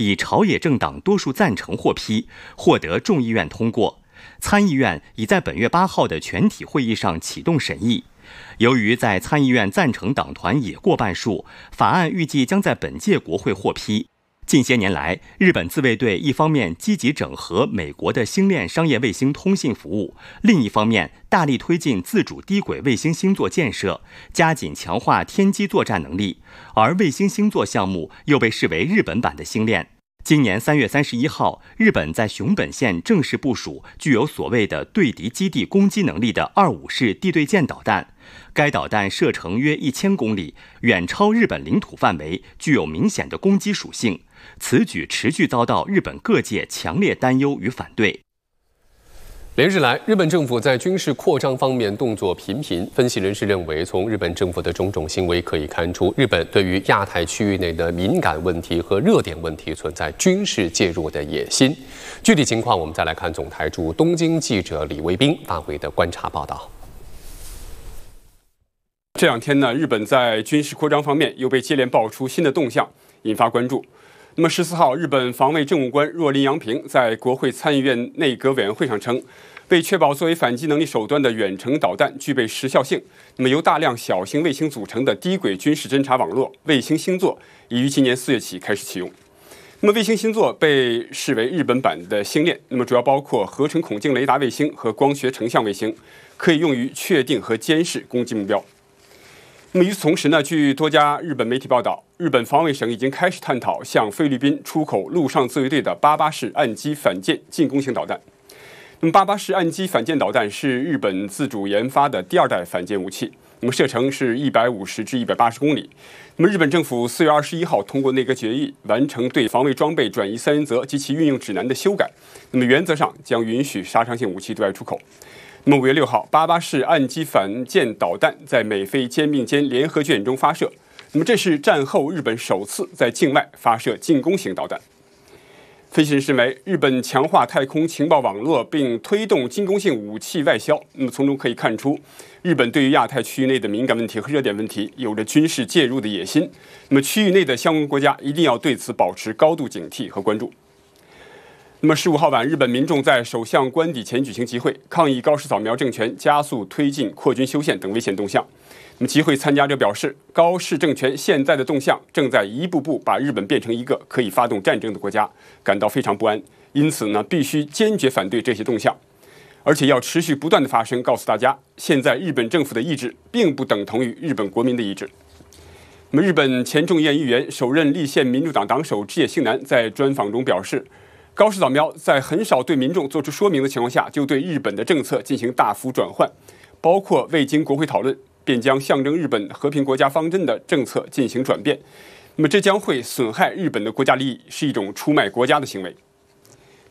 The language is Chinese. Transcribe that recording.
以朝野政党多数赞成获批，获得众议院通过。参议院已在本月8号的全体会议上启动审议。由于在参议院赞成党团也过半数，法案预计将在本届国会获批。近些年来，日本自卫队一方面积极整合美国的星链商业卫星通信服务，另一方面大力推进自主低轨卫星星座建设，加紧强化天基作战能力。而卫星星座项目又被视为日本版的星链。今年3月31号，日本在熊本县正式部署具有所谓的对敌基地攻击能力的25式地对舰导弹。该导弹射程约1000公里，远超日本领土范围，具有明显的攻击属性。此举持续遭到日本各界强烈担忧与反对。 连日来，日本政府在军事扩张方面动作频频。分析人士认为，从日本政府的种种行为可以看出，日本对于亚太区域内的敏感问题和热点问题存在军事介入的野心。具体情况，我们再来看总台驻东京记者李卫兵发回的观察报道。 这两天呢，日本在军事扩张方面又被接连爆出新的动向，引发关注。那么14号，日本防卫政务官若林洋平在国会参议院内阁委员会上称，为确保作为反击能力手段的远程导弹具备时效性，那么由大量小型卫星组成的低轨军事侦察网络卫星星座已于今年4月起开始启用。那么卫星星座被视为日本版的星链，那么主要包括合成孔径雷达卫星和光学成像卫星，可以用于确定和监视攻击目标。那么与此同时呢，据多家日本媒体报道，日本防卫省已经开始探讨向菲律宾出口陆上自卫队的88式岸基反舰进攻型导弹。那么88式岸基反舰导弹是日本自主研发的第2代反舰武器，那么射程是150至180公里。那么日本政府4月21号通过内阁决议，完成对防卫装备转移3原则及其运用指南的修改，那么原则上将允许杀伤性武器对外出口。那么5月6号，88式岸基反舰导弹在美菲肩并肩联合军演中发射。那么这是战后日本首次在境外发射进攻型导弹。分析人士认为，日本强化太空情报网络并推动进攻性武器外销，那么从中可以看出，日本对于亚太区域内的敏感问题和热点问题有着军事介入的野心。那么区域内的相关国家一定要对此保持高度警惕和关注。那么15号晚，日本民众在首相官邸前举行集会，抗议高市早苗政权加速推进扩军修宪等危险动向。那么集会参加者表示，高市政权现在的动向正在一步步把日本变成一个可以发动战争的国家，感到非常不安。因此呢，必须坚决反对这些动向，而且要持续不断的发声，告诉大家，现在日本政府的意志并不等同于日本国民的意志。那么日本前众议院议员、首任立宪民主党党首枝野幸男在专访中表示，高市早苗在很少对民众做出说明的情况下，就对日本的政策进行大幅转换，包括未经国会讨论便将象征日本和平国家方针的政策进行转变。那么这将会损害日本的国家利益，是一种出卖国家的行为。